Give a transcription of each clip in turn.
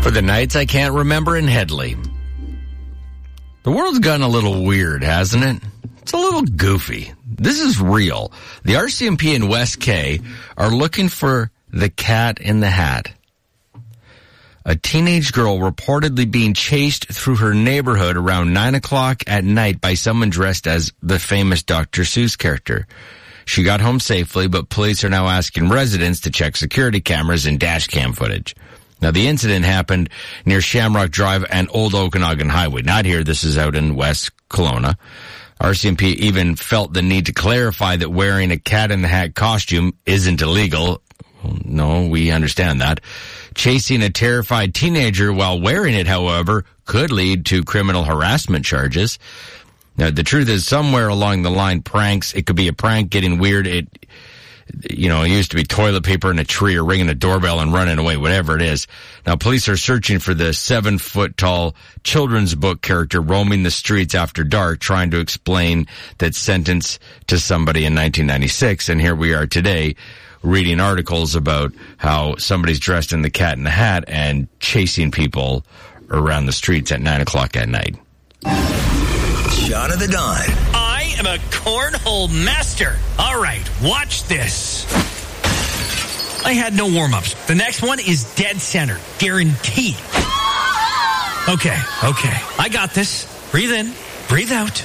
For the nights I can't remember in Headley. The world's gotten a little weird, hasn't it? It's a little goofy. This is real. The RCMP in West K are looking for the Cat in the Hat. A teenage girl reportedly being chased through her neighborhood around 9 o'clock at night by someone dressed as the famous Dr. Seuss character. She got home safely, but police are now asking residents to check security cameras and dash cam footage. Now, the incident happened near Shamrock Drive and Old Okanagan Highway. Not here. This is out in West Kelowna. RCMP even felt the need to clarify that wearing a Cat in the Hat costume isn't illegal. No, we understand that. Chasing a terrified teenager while wearing it, however, could lead to criminal harassment charges. Now, the truth is, somewhere along the line, pranks, it could be a prank getting weird. It used to be toilet paper in a tree or ringing a doorbell and running away, whatever it is. Now, police are searching for the 7-foot-tall children's book character roaming the streets after dark, trying to explain that sentence to somebody in 1996. And here we are today reading articles about how somebody's dressed in the Cat in the Hat and chasing people around the streets at 9 o'clock at night. Shot of the Dawn. I am a cornhole master. All right, watch this. I had no warm-ups. The next one is dead center. Guaranteed. Okay. I got this. Breathe in, breathe out.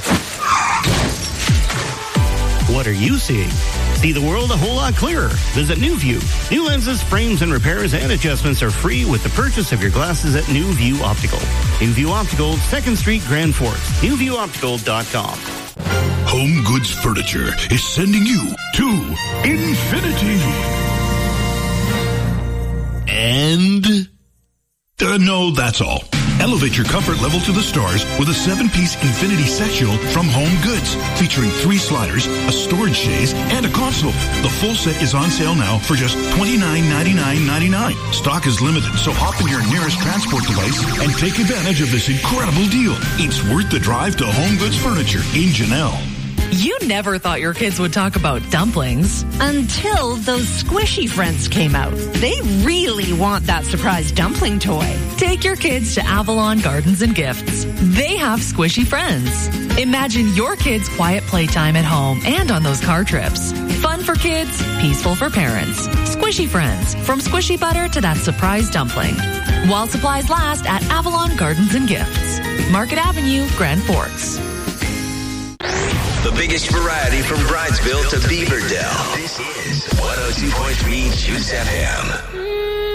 What are you seeing? See the world a whole lot clearer. Visit New View. New lenses, frames, and repairs and adjustments are free with the purchase of your glasses at New View Optical. New View Optical, 2nd Street, Grand Forks. NewViewOptical.com. Home Goods Furniture is sending you to infinity. And... no, that's all. Elevate your comfort level to the stars with a 7-piece Infinity Sectional from Home Goods, featuring 3 sliders, a storage chaise, and a console. The full set is on sale now for just $29.99.99. Stock is limited, so hop in your nearest transport device and take advantage of this incredible deal. It's worth the drive to Home Goods Furniture in Janelle. You never thought your kids would talk about dumplings until those squishy friends came out. They really want that surprise dumpling toy. Take your kids to Avalon Gardens and Gifts. They have squishy friends. Imagine your kids' quiet playtime at home and on those car trips. Fun for kids, peaceful for parents. Squishy friends, from squishy butter to that surprise dumpling. While supplies last at Avalon Gardens and Gifts. Market Avenue, Grand Forks. The biggest variety from Bridesville to Beaverdale. This is 102.3 Juice FM.